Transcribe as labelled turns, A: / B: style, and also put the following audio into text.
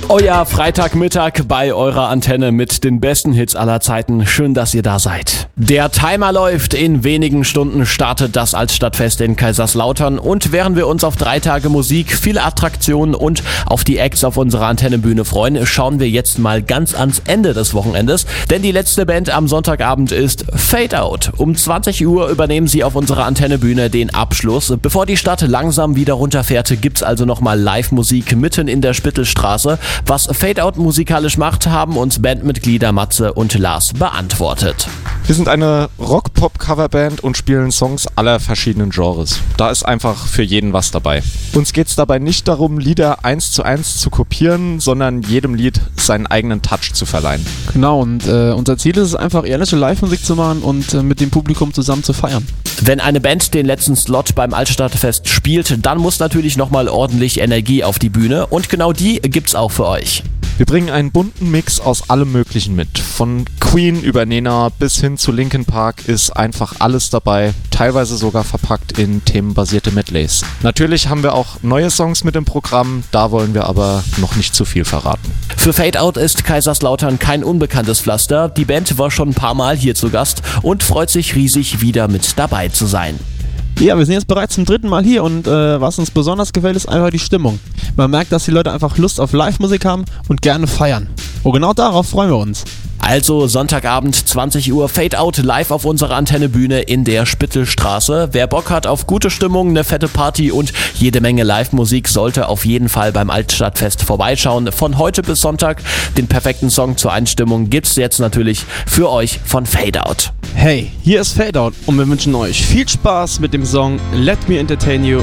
A: Euer Freitagmittag bei eurer Antenne mit den besten Hits aller Zeiten. Schön, dass ihr da seid. Der Timer läuft. In wenigen Stunden startet das Altstadtfest in Kaiserslautern. Und während wir uns auf 3 Tage Musik, viele Attraktionen und auf die Acts auf unserer Antennebühne freuen, schauen wir jetzt mal ganz ans Ende des Wochenendes. Denn die letzte Band am Sonntagabend ist Fade Out. Um 20 Uhr übernehmen sie auf unserer Antennebühne den Abschluss. Bevor die Stadt langsam wieder runterfährt, gibt's also nochmal Live-Musik mitten in der Spittelstraße. Was Fade Out musikalisch macht, haben uns Bandmitglieder Matze und Lars beantwortet.
B: Wir sind eine Rock-Pop-Coverband und spielen Songs aller verschiedenen Genres. Da ist einfach für jeden was dabei. Uns geht es dabei nicht darum, Lieder 1:1 zu kopieren, sondern jedem Lied seinen eigenen Touch zu verleihen.
C: Genau, und unser Ziel ist es einfach, ehrliche Live-Musik zu machen und mit dem Publikum zusammen zu feiern.
A: Wenn eine Band den letzten Slot beim Altstadtfest spielt, dann muss natürlich nochmal ordentlich Energie auf die Bühne und genau die gibt's auch für euch.
B: Wir bringen einen bunten Mix aus allem Möglichen mit. Von Queen über Nena bis hin zu Linkin Park ist einfach alles dabei, teilweise sogar verpackt in themenbasierte Medleys. Natürlich haben wir auch neue Songs mit im Programm, da wollen wir aber noch nicht zu viel verraten.
A: Für Fade Out ist Kaiserslautern kein unbekanntes Pflaster. Die Band war schon ein paar Mal hier zu Gast und freut sich riesig, wieder mit dabei zu sein.
C: Ja, wir sind jetzt bereits zum 3. Mal hier und was uns besonders gefällt, ist einfach die Stimmung. Man merkt, dass die Leute einfach Lust auf Live-Musik haben und gerne feiern. Und genau darauf freuen wir uns.
A: Also Sonntagabend 20 Uhr Fade Out live auf unserer Antennebühne in der Spittelstraße. Wer Bock hat auf gute Stimmung, eine fette Party und jede Menge Live-Musik, sollte auf jeden Fall beim Altstadtfest vorbeischauen. Von heute bis Sonntag den perfekten Song zur Einstimmung gibt's jetzt natürlich für euch von Fade Out.
C: Hey, hier ist Fade Out und wir wünschen euch viel Spaß mit dem Song Let Me Entertain You